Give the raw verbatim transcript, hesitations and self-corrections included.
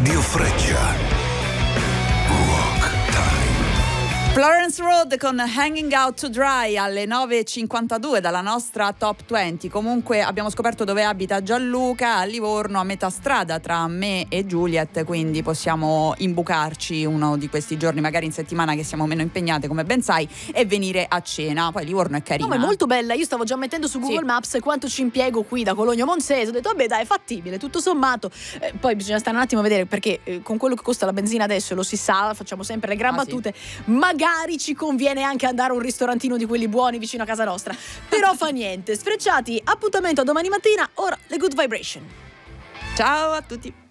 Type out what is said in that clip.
Radio Freccia. Rock Time. Florence Road con Hanging Out to Dry alle nove e cinquantadue dalla nostra Top venti. Comunque abbiamo scoperto dove abita Gianluca, a Livorno, a metà strada tra me e Juliet, quindi possiamo imbucarci uno di questi giorni, magari in settimana che siamo meno impegnate, come ben sai, e venire a cena. Poi Livorno è carina. No, ma è molto bella. Io stavo già mettendo su Google Sì. Maps quanto ci impiego qui da Cologno Monzese. Ho detto vabbè dai, è fattibile, tutto sommato. Eh, poi bisogna stare un attimo a vedere, perché eh, con quello che costa la benzina adesso, lo si sa, facciamo sempre le gran Ah, battute, magari ci conviene anche andare a un ristorantino di quelli buoni vicino a casa nostra. Però fa niente. Sfrecciati, appuntamento a domani mattina. Ora le Good Vibration. Ciao a tutti.